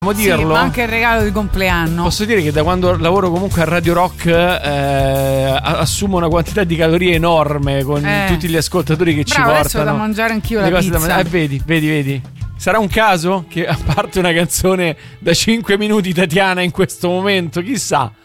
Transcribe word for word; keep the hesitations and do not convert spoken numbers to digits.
dirlo? Sì, ma anche il regalo di compleanno. Posso dire che da quando lavoro comunque a Radio Rock eh, assumo una quantità di calorie enorme con eh. tutti gli ascoltatori che Bravo, ci portano. adesso ho da mangiare anch'io le la cose pizza. da mangiare. Eh, vedi, vedi, vedi. Sarà un caso che a parte una canzone da cinque minuti Tatiana in questo momento? Chissà.